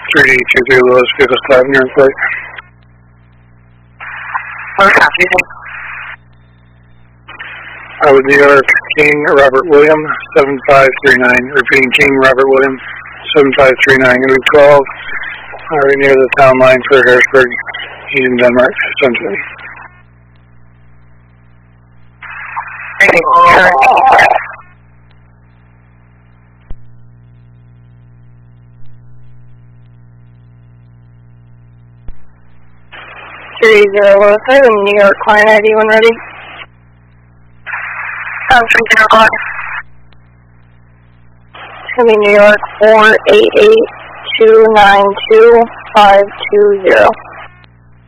3D23 Lewis, vehicle 5 near plate. What copy? With New York, King Robert William, 7539. Repeating, King Robert William, 7539. Route 12, already near the town line for Harrisburg, Eden, Denmark, essentially. Three zero Lewis, I have a New York client ID when ready. 30 o'clock. It's going to be New York 488-292-520.